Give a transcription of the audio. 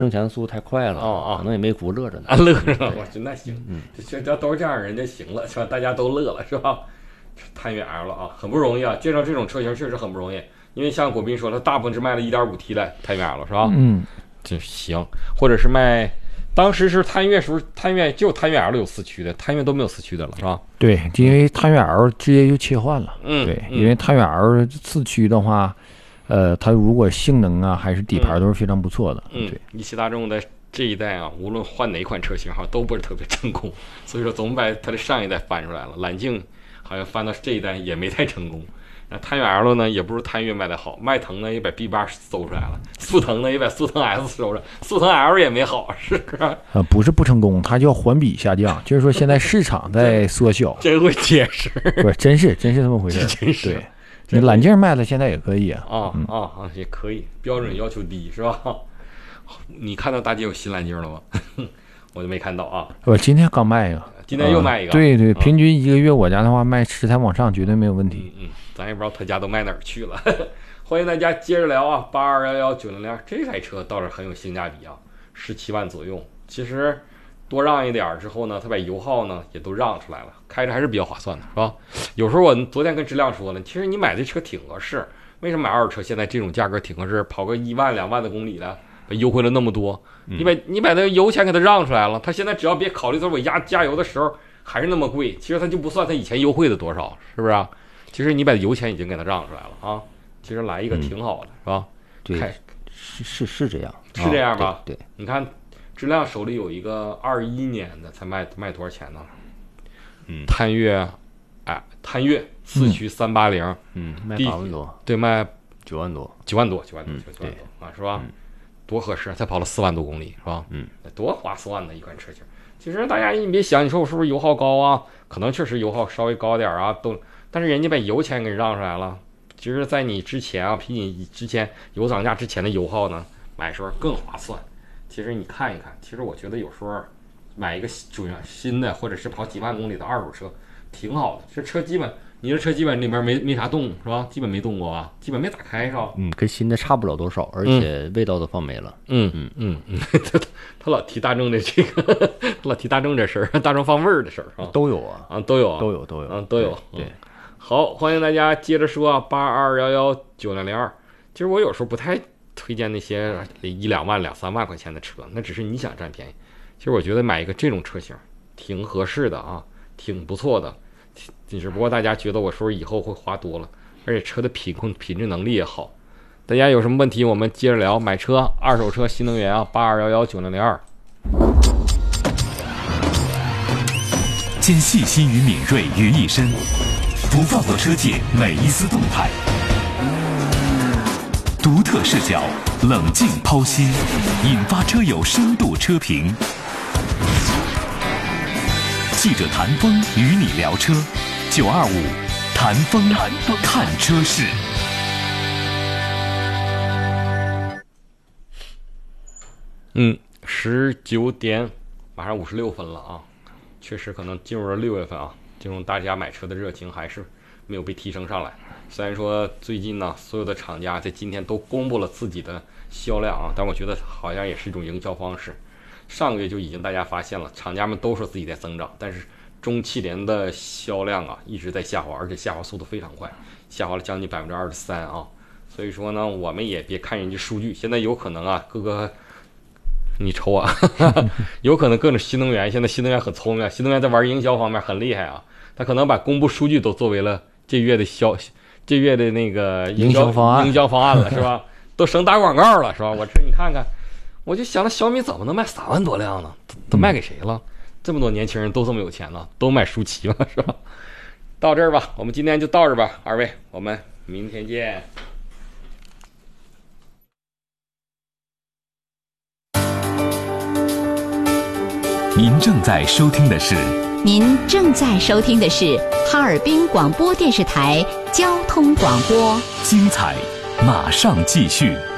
挣钱速度太快了可能也没苦乐着呢。 乐着呢，我说那行，这都是这样人就行了，是吧？大家都乐了，是吧？探岳 L 啊，很不容易啊，介绍这种车型确实很不容易，因为像国斌说，他大部分是卖了 1.5T 的探岳 L 是吧？这行，或者是卖。当时是探岳时候，探岳就探岳 L 有4驱的，探岳都没有4驱的了，是吧？ 对，因为探岳 L 直接就切换了。对，因为探岳 L 4驱的话，它如果性能啊还是底盘都是非常不错的。对， 一汽大众的这一代啊，无论换哪款车型哈，都不是特别成功，所以说总把它的上一代翻出来了。揽境好像翻到这一代也没太成功。那探岳 L 呢，也不如探岳卖的好，迈腾呢也把 B8搜出来了，速腾呢也把速腾 S 搜出来，速腾 L 也没好，是吧？ 不是不成功，它叫环比下降，就是说现在市场在缩小。 真会解释， 不是真是这么回事， 真是。 对，你揽境卖的现在也可以啊， 也可以，标准要求低是吧？你看到大街有新揽境了吗？我就没看到啊。 我今天刚卖一个， 今天又卖一个。 对，平均一个月我家的话卖10台往上绝对没有问题。 咱也不知道他家都卖哪儿去了。欢迎大家接着聊啊，8211900这台车倒是很有性价比啊，17万左右。其实多让一点之后呢，他把油耗呢也都让出来了，开着还是比较划算的，是吧？有时候我昨天跟质量说了，其实你买这车挺合适。为什么买二手车现在这种价格挺合适？跑个1万2万的公里了，优惠了那么多，你把那油钱给他让出来了，他现在只要别考虑说我加油的时候还是那么贵，其实他就不算他以前优惠的多少，是不是啊？其实你把油钱已经给他让出来了啊，其实来一个挺好的，是吧？ 对，是这样， 是这样吧？ 对， 你看质量手里有一个21年的，才卖多少钱呢？探岳4驱380， 卖8万多， 对，卖 9万多， 对啊，是吧？多合适，才跑了4万多公里，是吧？多划算的一款车型。其实大家你别想，你说我是不是油耗高啊？可能确实油耗稍微高点啊，但是人家把油钱给让出来了。其实，在你之前啊，比你之前油涨价之前的油耗呢，买时候更划算。其实你看一看，其实我觉得有时候买一个新的，或者是跑几万公里的二手车，挺好的。这车基本里面没啥动，是吧？基本没动过吧？基本没打开，是吧？ 跟新的差不了多少，而且味道都放没了。 他老提大众的这个，老提大众这事儿，大众放味儿的事儿啊， 都有啊， 都有。 对。 好，欢迎大家接着说啊，8211900。其实我有时候不太推荐那些1、2万、2、3万块钱的车，那只是你想占便宜。其实我觉得买一个这种车型挺合适的啊，挺不错的。只不过大家觉得我说以后会花多了，而且车的品质能力也好。大家有什么问题我们接着聊。买车二手车新能源啊，8211900。 将细心与敏锐于一身，不放过车界每一丝动态，独特视角，冷静剖析，引发车友深度车评。记者谭峰与你聊车，925谭峰看车事。 19点马上56分了啊，确实可能进入了6月份啊，进入大家买车的热情还是没有被提升上来。虽然说最近呢，所有的厂家在今天都公布了自己的销量啊，但我觉得好像也是一种营销方式。上个月就已经大家发现了，厂家们都说自己在增长，但是中汽联的销量啊一直在下滑，而且下滑速度非常快，下滑了将近23%啊。所以说呢，我们也别看人家数据，现在有可能啊，各个你瞅啊，有可能各种新能源，现在新能源很聪明，新能源在玩营销方面很厉害啊，他可能把公布数据都作为了这月的那个营销方案了，是吧？都省打广告了，是吧？我这你看看。我就想了，小米怎么能卖3万多辆呢？都卖给谁了？这么多年轻人都这么有钱了，都买舒淇了，是吧？到这儿吧，我们今天就到这儿吧，二位，我们明天见。 您正在收听的是哈尔滨广播电视台交通广播， 精彩马上继续。